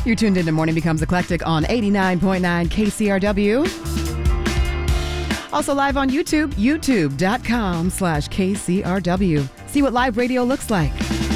You're tuned into Morning Becomes Eclectic on 89.9 KCRW. Also live on YouTube, youtube.com/KCRW. See what live radio looks like.